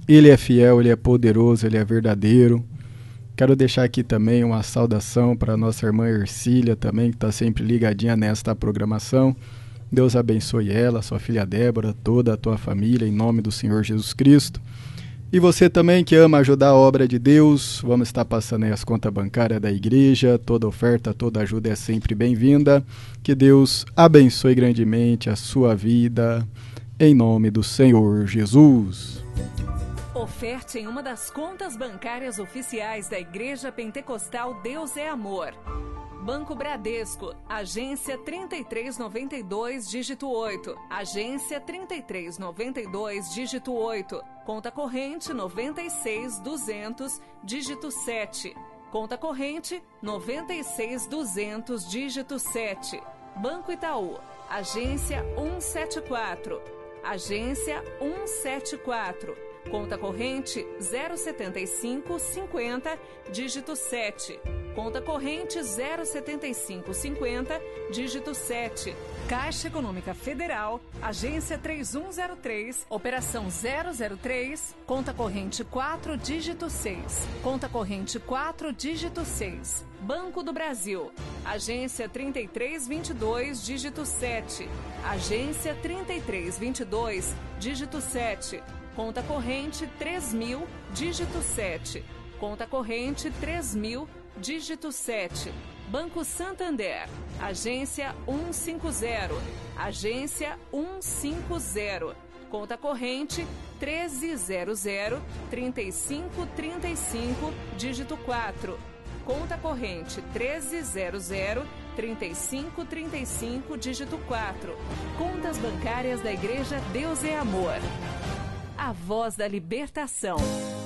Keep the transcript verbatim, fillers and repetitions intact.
Ele é fiel, Ele é poderoso, Ele é verdadeiro. Quero deixar aqui também uma saudação para a nossa irmã Ercília também, que está sempre ligadinha nesta programação. Deus abençoe ela, sua filha Débora, toda a tua família, em nome do Senhor Jesus Cristo. E você também que ama ajudar a obra de Deus, vamos estar passando aí as contas bancárias da igreja, toda oferta, toda ajuda é sempre bem-vinda. Que Deus abençoe grandemente a sua vida, em nome do Senhor Jesus. Oferte em uma das contas bancárias oficiais da Igreja Pentecostal Deus é Amor. Banco Bradesco, agência trinta e três noventa e dois, dígito oito. Agência trinta e três noventa e dois, dígito oito. Conta corrente noventa e seis duzentos, dígito sete. Conta corrente noventa e seis duzentos, dígito sete. Banco Itaú, agência cento e setenta e quatro. Agência cento e setenta e quatro. Conta corrente zero setenta e cinco cinquenta, dígito sete. Conta corrente zero setenta e cinco cinquenta, dígito sete. Caixa Econômica Federal, agência três um zero três, operação zero zero três, conta corrente quatro, dígito seis. Conta corrente quatro, dígito seis. Banco do Brasil, agência trinta e três vinte e dois, dígito sete. Agência trinta e três vinte e dois, dígito sete. Conta corrente três mil, dígito sete. Conta corrente três mil, dígito sete. Banco Santander, agência cento e cinquenta. Agência cento e cinquenta. Conta corrente treze zero zero, trinta e cinco trinta e cinco, dígito quatro. Conta corrente treze zero zero, trinta e cinco trinta e cinco, dígito quatro. Contas bancárias da Igreja Deus é Amor. A voz da libertação.